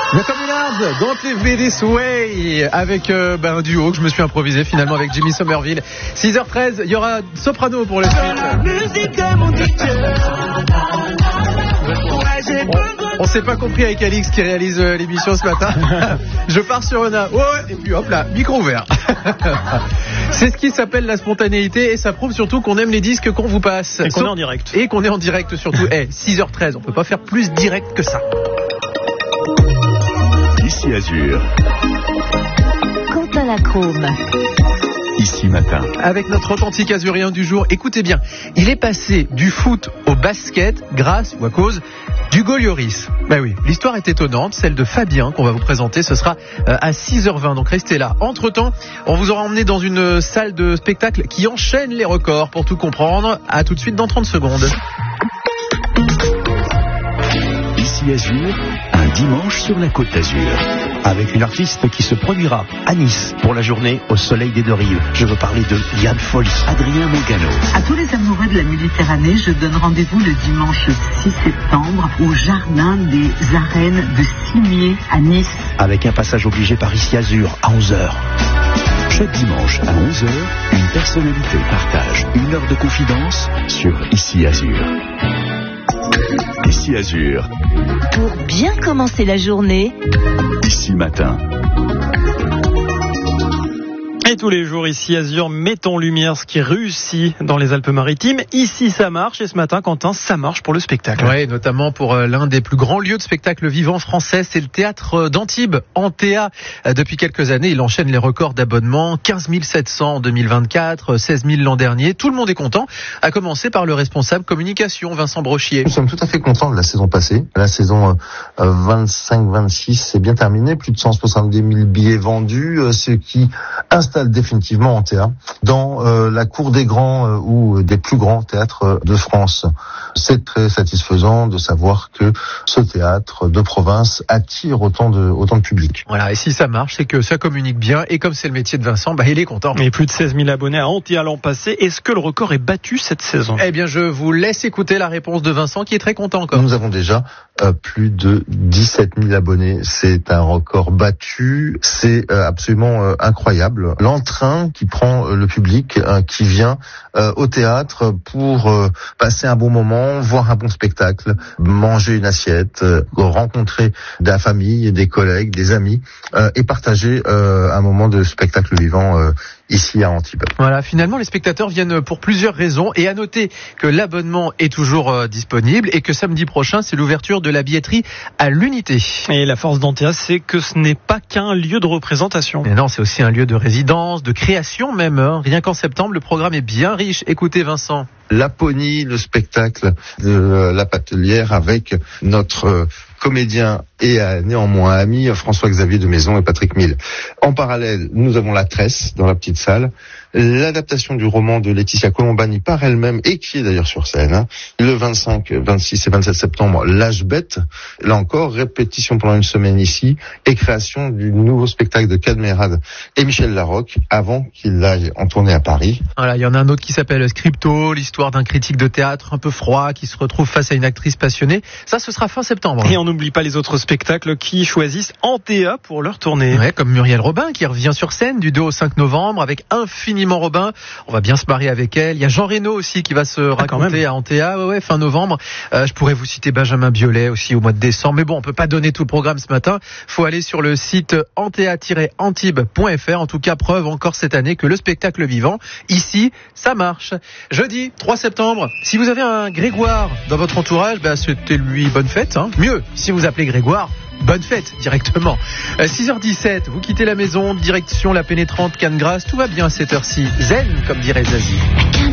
The Communards, Don't Leave Me This Way, avec un duo que je me suis improvisé finalement avec Jimmy Somerville. 6h13, il y aura Soprano pour les suites. On s'est pas compris avec Alix qui réalise l'émission ce matin. Je pars sur Ona. Ouais, et puis hop là, micro ouvert. C'est ce qui s'appelle la spontanéité et ça prouve surtout qu'on aime les disques qu'on vous passe. Et qu'on est en direct. Et qu'on est en direct surtout. 6h13, on peut pas faire plus direct que ça. Ici Azur. Quentin Lacrome. Ici Matin. Avec notre authentique azurien du jour, écoutez bien, il est passé du foot au basket grâce ou à cause du Golioris. Ben oui, l'histoire est étonnante, celle de Fabien qu'on va vous présenter, ce sera à 6h20, donc restez là. Entre-temps, on vous aura emmené dans une salle de spectacle qui enchaîne les records pour tout comprendre. À tout de suite dans 30 secondes. Ici Azur, un dimanche sur la Côte d'Azur. Avec une artiste qui se produira à Nice pour la journée au soleil des deux rives. Je veux parler de Liane Folly, Adrien Mangano. À tous les amoureux de la Méditerranée, je donne rendez-vous le dimanche 6 septembre au jardin des arènes de Cimier à Nice. Avec un passage obligé par Ici Azur à 11h. Chaque dimanche à 11h, une personnalité partage une heure de confidence sur Ici Azur. Ici Azur. Pour bien commencer la journée. Ici Matin. Et tous les jours, ici Azur, met en lumière ce qui réussit dans les Alpes-Maritimes. Ici, ça marche. Et ce matin, Quentin, ça marche pour le spectacle. Oui, notamment pour l'un des plus grands lieux de spectacle vivant français, c'est le théâtre d'Antibes, Antea. Depuis quelques années, il enchaîne les records d'abonnements. 15 700 en 2024, 16 000 l'an dernier. Tout le monde est content, à commencer par le responsable communication, Vincent Brochier. Nous sommes tout à fait contents de la saison passée. La saison 25-26 c'est bien terminée. Plus de 170 000 billets vendus, ce qui installe définitivement Antea dans la cour des grands ou des plus grands théâtres de France. C'est très satisfaisant de savoir que ce théâtre de province attire autant de public. Voilà, et si ça marche, c'est que ça communique bien, et comme c'est le métier de Vincent, il est content. Et plus de 16 000 abonnés à Antea l'an passé. Est-ce que le record est battu cette saison ? Eh bien, je vous laisse écouter la réponse de Vincent, qui est très content encore. Nous avons déjà plus de 17 000 abonnés. C'est un record battu. C'est absolument incroyable. L'entrain qui prend le public qui vient au théâtre pour passer un bon moment, voir un bon spectacle, manger une assiette, rencontrer de la famille, des collègues, des amis et partager un moment de spectacle vivant ici à Antibes. Voilà, finalement les spectateurs viennent pour plusieurs raisons, et à noter que l'abonnement est toujours disponible et que samedi prochain c'est l'ouverture de la billetterie à l'Unité. Et la force d'Antea, c'est que ce n'est pas qu'un lieu de représentation. Mais non, c'est aussi un lieu de résidence, de création même. Rien qu'en septembre, le programme est bien riche. Écoutez Vincent. Laponie, le spectacle de la Patelière avec notre comédien et néanmoins ami François-Xavier de Maison et Patrick Mille. En parallèle, nous avons La Tresse dans la petite salle, l'adaptation du roman de Laetitia Colombani par elle-même et qui est d'ailleurs sur scène. Le 25, 26 et 27 septembre, L'Âge bête. Là encore, répétition pendant une semaine ici et création du nouveau spectacle de Cadmerade et Michel Larocque avant qu'il aille en tournée à Paris. Voilà, il y en a un autre qui s'appelle Scripto, l'histoire d'un critique de théâtre un peu froid qui se retrouve face à une actrice passionnée. Ça, ce sera fin septembre. Et on n'oublie pas les autres spectacles qui choisissent Antea pour leur tournée. Ouais, comme Muriel Robin qui revient sur scène du 2 au 5 novembre avec Infiniment Robin. On va bien se marier avec elle. Il y a Jean Reno aussi qui va se raconter à Antea, fin novembre. Je pourrais vous citer Benjamin Biolay aussi au mois de décembre. Mais bon, on peut pas donner tout le programme ce matin. Faut aller sur le site antea-antibes.fr. En tout cas, preuve encore cette année que le spectacle vivant, ici, ça marche. Jeudi 3 septembre, si vous avez un Grégoire dans votre entourage, c'était lui bonne fête. Mieux, si vous appelez Grégoire, bonne fête directement. 6h17, vous quittez la maison, direction la pénétrante Cannes-Grasse. Tout va bien à cette heure-ci. Zen, comme dirait Zazie.